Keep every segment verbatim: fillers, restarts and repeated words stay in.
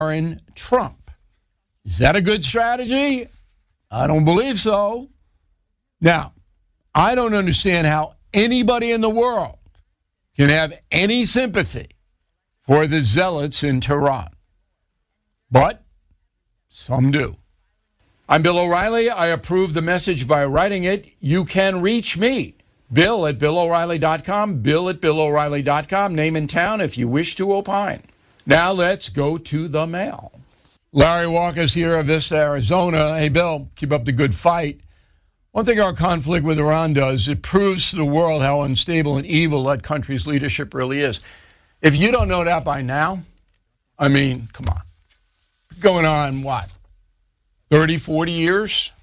Warren Trump. Is that a good strategy? I don't believe so. Now, I don't understand how anybody in the world can have any sympathy for the zealots in Tehran. But some do. I'm Bill O'Reilly. I approve the message by writing it. You can reach me, Bill at Bill O'Reilly dot com, Bill at Bill O'Reilly dot com, name and town if you wish to opine. Now let's go to the mail. Larry Walker's here of Vista, Arizona. Hey, Bill, keep up the good fight. One thing our conflict with Iran does, it proves to the world how unstable and evil that country's leadership really is. If you don't know that by now, I mean, come on. Going on, what, thirty, forty years?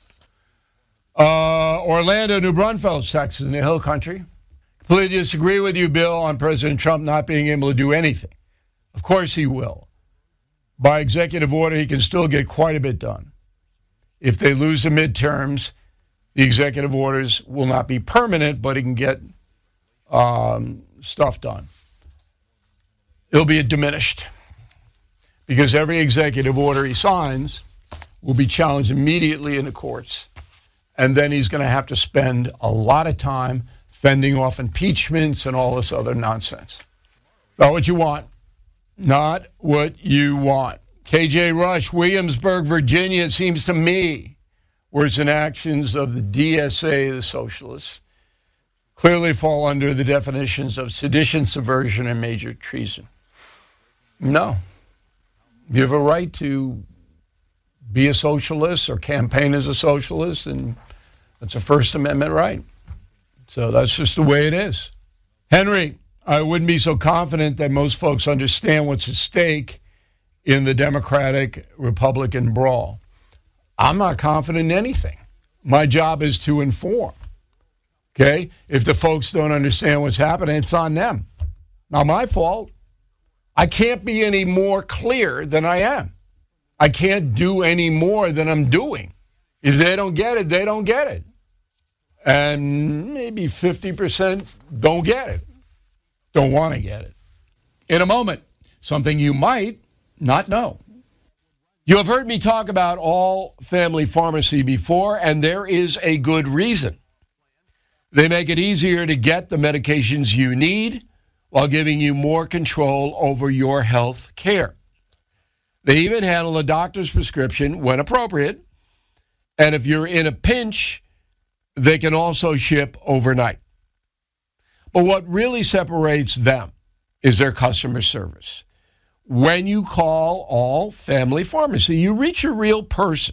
Uh, Orlando, New Braunfels, Texas, in the Hill Country. Completely disagree with you, Bill, on President Trump not being able to do anything. Of course he will. By executive order, he can still get quite a bit done. If they lose the midterms, the executive orders will not be permanent, but he can get um, stuff done. It'll be diminished because every executive order he signs will be challenged immediately in the courts. And then he's going to have to spend a lot of time fending off impeachments and all this other nonsense. Not what you want. Not what you want. K J Rush, Williamsburg, Virginia, it seems to me, words and actions of the D S A, the socialists, clearly fall under the definitions of sedition, subversion, and major treason. No. You have a right to be a socialist or campaign as a socialist, and that's a First Amendment right. So that's just the way it is. Henry, I wouldn't be so confident that most folks understand what's at stake in the Democratic-Republican brawl. I'm not confident in anything. My job is to inform. Okay? If the folks don't understand what's happening, it's on them. Not my fault. I can't be any more clear than I am. I can't do any more than I'm doing. If they don't get it, they don't get it. And maybe fifty percent don't get it. Don't want to get it. In a moment, something you might not know. You have heard me talk about All Family Pharmacy before, and there is a good reason. They make it easier to get the medications you need while giving you more control over your health care. They even handle a doctor's prescription when appropriate, and if you're in a pinch, they can also ship overnight. But what really separates them is their customer service. When you call All Family Pharmacy, you reach a real person,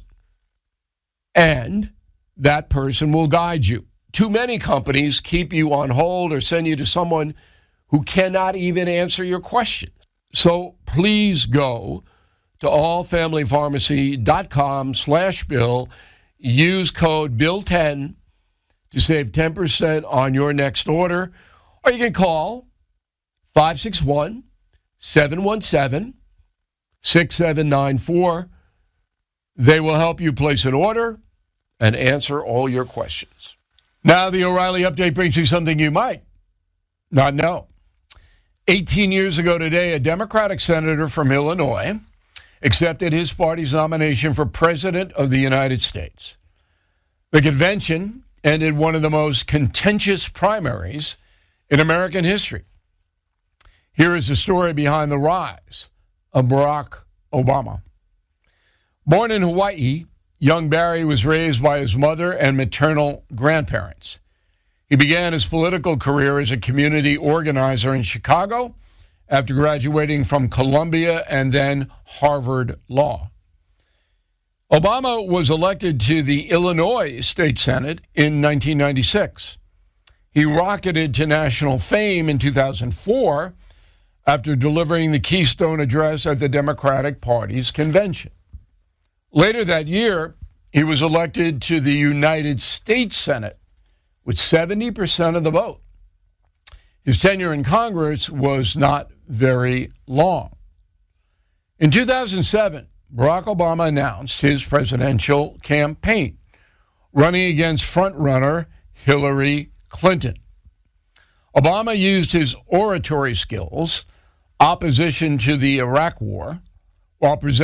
and that person will guide you. Too many companies keep you on hold or send you to someone who cannot even answer your questions. So please go to allfamilypharmacy.com slash Bill. Use code Bill ten to save ten percent on your next order. Or you can call five six one, seven one seven, six seven nine four. They will help you place an order and answer all your questions. Now the O'Reilly Update brings you something you might not know. eighteen years ago today, a Democratic senator from Illinois accepted his party's nomination for President of the United States. The convention ended one of the most contentious primaries in American history. Here is the story behind the rise of Barack Obama. Born in Hawaii, young Barry was raised by his mother and maternal grandparents. He began his political career as a community organizer in Chicago after graduating from Columbia and then Harvard Law. Obama was elected to the Illinois State Senate in nineteen ninety-six. He rocketed to national fame in two thousand four after delivering the Keystone Address at the Democratic Party's convention. Later that year, he was elected to the United States Senate with seventy percent of the vote. His tenure in Congress was not very long. In two thousand seven, Barack Obama announced his presidential campaign, running against frontrunner Hillary Clinton. Obama used his oratory skills, opposition to the Iraq War, while presenting